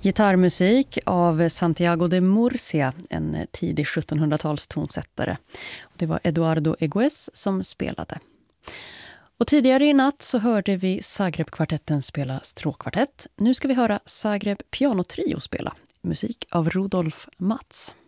Gitarrmusik av Santiago de Murcia, en tidig 1700-tals tonsättare. Det var Eduardo Egues som spelade. Och tidigare i natt så hörde vi Zagreb-kvartetten spela stråkkvartett. Nu ska vi höra Zagreb pianotrio spela musik av Rudolf Mats.